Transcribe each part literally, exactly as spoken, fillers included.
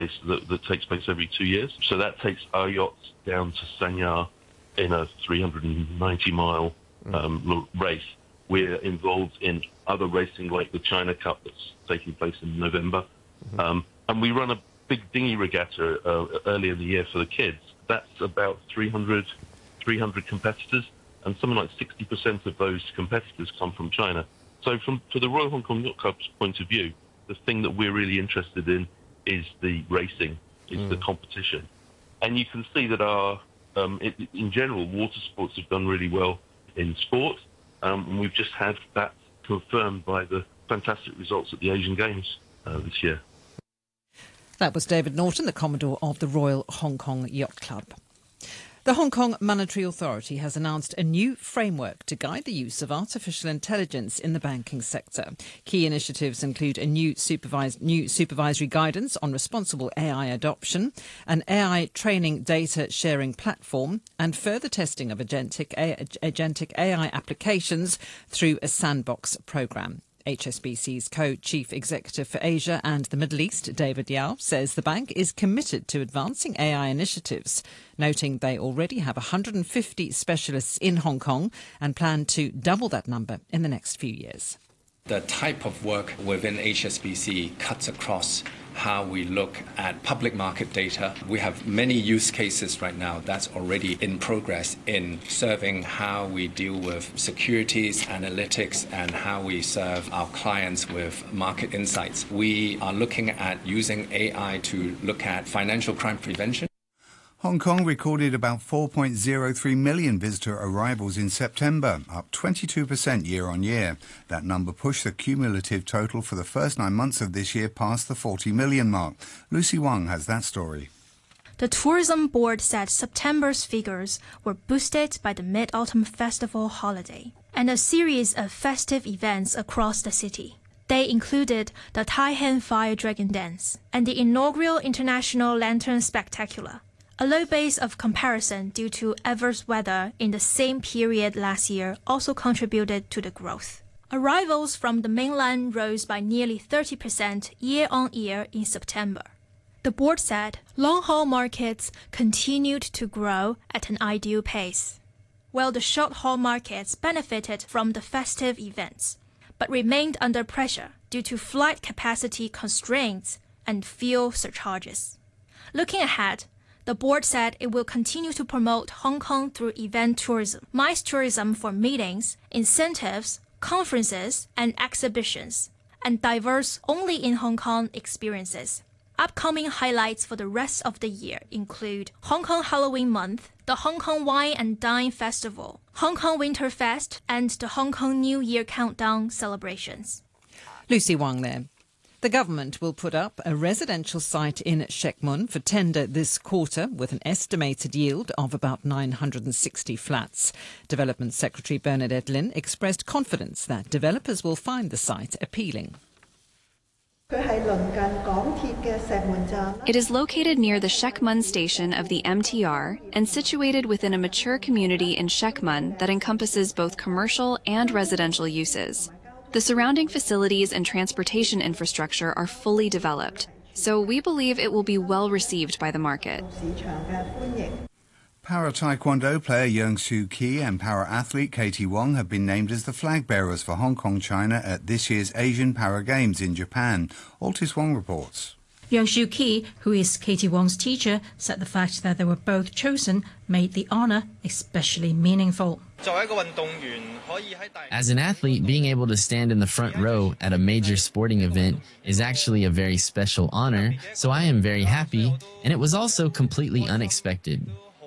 that, that takes place every two years. So that takes our yachts down to Sanya in a three hundred ninety mile um, race. We're involved in other racing like the China Cup that's taking place in November. Mm-hmm. um, and we run a big dinghy regatta uh, early in the year for the kids. That's about three hundred, three hundred competitors, and something like sixty percent of those competitors come from China. So from to the Royal Hong Kong Yacht Club's point of view, the thing that we're really interested in is the racing, is mm. the competition. And you can see that our, um, it, in general, water sports have done really well in sport, um, and we've just had that confirmed by the fantastic results at the Asian Games uh, this year. That was David Norton, the Commodore of the Royal Hong Kong Yacht Club. The Hong Kong Monetary Authority has announced a new framework to guide the use of artificial intelligence in the banking sector. Key initiatives include a new, supervised, new supervisory guidance on responsible A I adoption, an A I training data sharing platform, and further testing of agentic, agentic A I applications through a sandbox programme. H S B C's co-chief executive for Asia and the Middle East, David Yao, says the bank is committed to advancing A I initiatives, noting they already have one hundred fifty specialists in Hong Kong and plan to double that number in the next few years. The type of work within H S B C cuts across how we look at public market data. We have many use cases right now that's already in progress in serving how we deal with securities, analytics, and how we serve our clients with market insights. We are looking at using A I to look at financial crime prevention. Hong Kong recorded about four point zero three million visitor arrivals in September, up twenty-two percent year on year. That number pushed the cumulative total for the first nine months of this year past the forty million mark. Lucy Wang has that story. The Tourism Board said September's figures were boosted by the Mid-Autumn Festival holiday and a series of festive events across the city. They included the Tai Han Fire Dragon Dance and the inaugural International Lantern Spectacular. A low base of comparison due to adverse weather in the same period last year also contributed to the growth. Arrivals from the mainland rose by nearly thirty percent year-on-year in September. The board said long-haul markets continued to grow at an ideal pace, while the short-haul markets benefited from the festive events, but remained under pressure due to flight capacity constraints and fuel surcharges. Looking ahead, the board said it will continue to promote Hong Kong through event tourism, MICE tourism for meetings, incentives, conferences, and exhibitions, and diverse only in Hong Kong experiences. Upcoming highlights for the rest of the year include Hong Kong Halloween Month, the Hong Kong Wine and Dine Festival, Hong Kong Winter Fest, and the Hong Kong New Year Countdown celebrations. Lucy Wang there. The government will put up a residential site in Shek Mun for tender this quarter with an estimated yield of about nine hundred sixty flats. Development Secretary Bernadette Lin expressed confidence that developers will find the site appealing. It is located near the Shek Mun station of the M T R and situated within a mature community in Shek Mun that encompasses both commercial and residential uses. The surrounding facilities and transportation infrastructure are fully developed, so we believe it will be well received by the market. Para-Taekwondo player Yeung Soo Ki and para-athlete Katie Wong have been named as the flag bearers for Hong Kong, China at this year's Asian Para Games in Japan. Altis Wong reports. Yeung Soo Ki, who is Katie Wong's teacher, said the fact that they were both chosen made the honour especially meaningful. As an athlete, being able to stand in the front row at a major sporting event is actually a very special honor, so I am very happy, and it was also completely unexpected.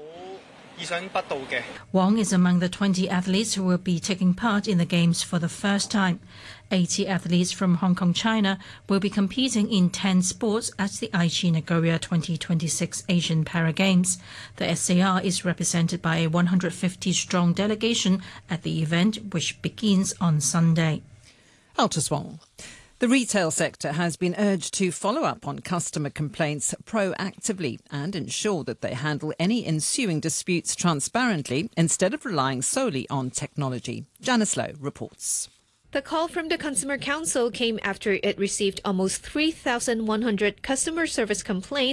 Wong is among the twenty athletes who will be taking part in the Games for the first time. eighty athletes from Hong Kong, China will be competing in ten sports at the Aichi Nagoya twenty twenty-six Asian Para Games. The S A R is represented by a one hundred fifty strong delegation at the event, which begins on Sunday. Altis Wong. The retail sector has been urged to follow up on customer complaints proactively and ensure that they handle any ensuing disputes transparently instead of relying solely on technology. Janice Lowe reports. The call from the Consumer Council came after it received almost three thousand one hundred customer service complaints